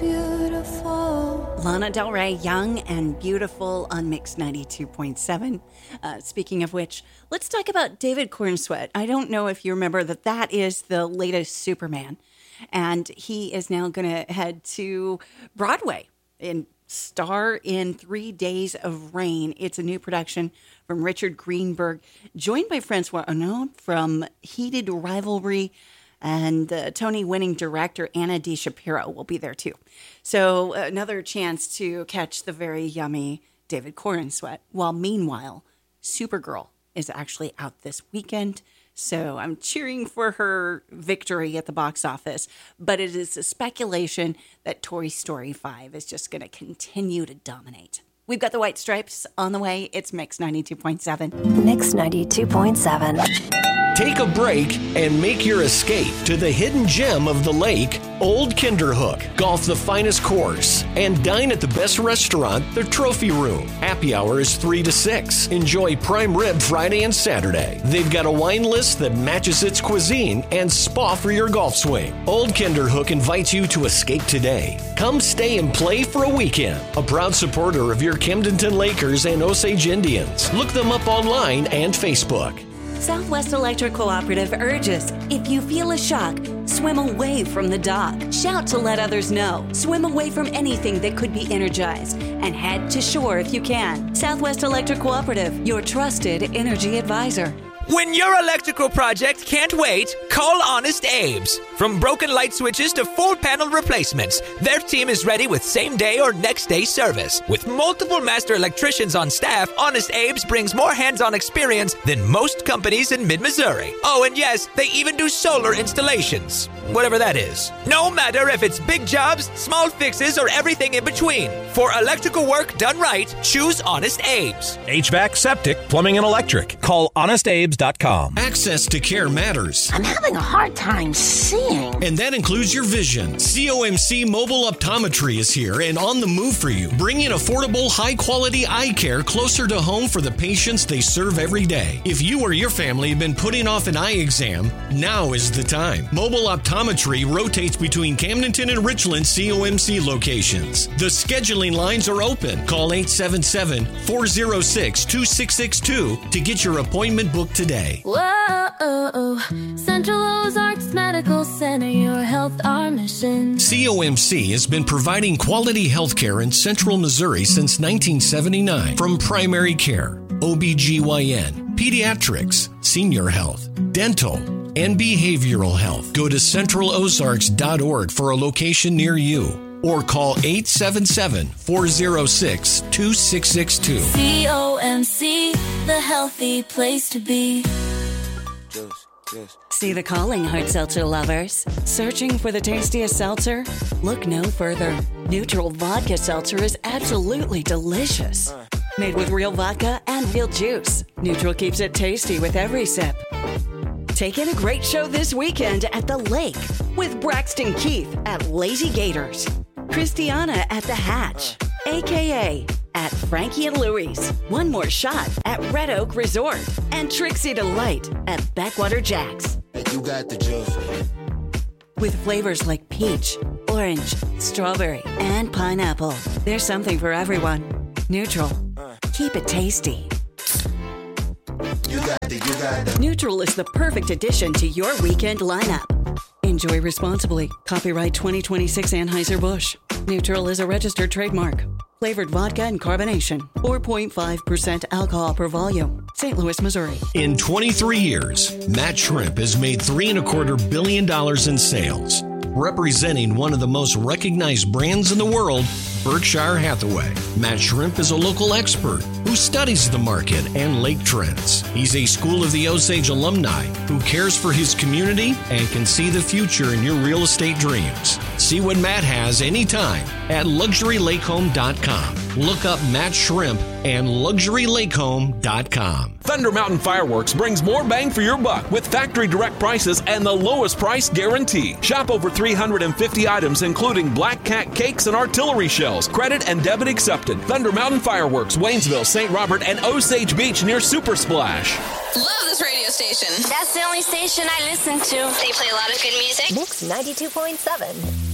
beautiful. Lana Del Rey, Young and Beautiful on Mix 92.7. Speaking of which, let's talk about David Corenswet. I don't know if you remember that is the latest Superman. And he is now going to head to Broadway and star in 3 Days of Rain. It's a new production from Richard Greenberg, joined by Francois Ozon from Heated Rivalry, and Tony-winning director Anna DiShapiro will be there too. So another chance to catch the very yummy David Corenswet. While meanwhile, Supergirl is actually out this weekend. So I'm cheering for her victory at the box office. But it is a speculation that Toy Story 5 is just going to continue to dominate. We've got the White Stripes on the way. It's Mix 92.7. Mix 92.7. Take a break and make your escape to the hidden gem of the lake, Old Kinderhook. Golf the finest course and dine at the best restaurant, the Trophy Room. Happy hour is 3 to 6. Enjoy prime rib Friday and Saturday. They've got a wine list that matches its cuisine and spa for your golf swing. Old Kinderhook invites you to escape today. Come stay and play for a weekend. A proud supporter of your Camdenton Lakers and Osage Indians. Look them up online and Facebook. Southwest Electric Cooperative urges, if you feel a shock, swim away from the dock. Shout to let others know. Swim away from anything that could be energized and head to shore if you can. Southwest Electric Cooperative, your trusted energy advisor. When your electrical project can't wait, call Honest Abe's. From broken light switches to full panel replacements, their team is ready with same-day or next-day service. With multiple master electricians on staff, Honest Abe's brings more hands-on experience than most companies in mid-Missouri. Oh, and yes, they even do solar installations. Whatever that is. No matter if it's big jobs, small fixes, or everything in between. For electrical work done right, choose Honest Abe's. HVAC, septic, plumbing, and electric. Call HonestAbes.com. Access to care matters. I'm having a hard time seeing. And that includes your vision. COMC Mobile Optometry is here and on the move for you, bringing affordable, high-quality eye care closer to home for the patients they serve every day. If you or your family have been putting off an eye exam, now is the time. Mobile Optometry rotates between Camdenton and Richland COMC locations. The scheduling lines are open. Call 877-406-2662 to get your appointment booked today. Whoa, Central Ozarks Medical Center, your health, our mission. COMC has been providing quality health care in Central Missouri since 1979. From primary care, OBGYN, pediatrics, senior health, dental, and behavioral health. Go to centralozarks.org for a location near you. Or call 877-406-2662. COMC, the healthy place to be. See the calling, hard seltzer lovers. Searching for the tastiest seltzer? Look no further. Neutral Vodka Seltzer is absolutely delicious. Made with real vodka and real juice. Neutral keeps it tasty with every sip. Take in a great show this weekend at the lake with Braxton Keith at Lazy Gators, Christiana at the Hatch, a.k.a. at Frankie and Louie's, One More Shot at Red Oak Resort, and Trixie Delight at Backwater Jacks. You got the juice. With flavors like peach, orange, strawberry, and pineapple. There's something for everyone. Neutral. Keep it tasty. You got the. Neutral is the perfect addition to your weekend lineup. Enjoy responsibly. Copyright 2026 Anheuser-Busch. Neutral is a registered trademark. Flavored vodka and carbonation. 4.5% alcohol per volume. St. Louis, Missouri. In 23 years, Matt Shrimp has made $3.25 billion in sales, representing one of the most recognized brands in the world, Berkshire Hathaway. Matt Shrimp is a local expert who studies the market and lake trends. He's a School of the Osage alumni who cares for his community and can see the future in your real estate dreams. See what Matt has anytime at LuxuryLakeHome.com. Look up Matt Shrimp and LuxuryLakeHome.com. Thunder Mountain Fireworks brings more bang for your buck with factory direct prices and the lowest price guarantee. Shop over 350 items, including Black Cat cakes and artillery shells. Credit and debit accepted. Thunder Mountain Fireworks, Waynesville, St. Robert, and Osage Beach near Super Splash. Love this radio station. That's the only station I listen to. They play a lot of good music. Mix 92.7.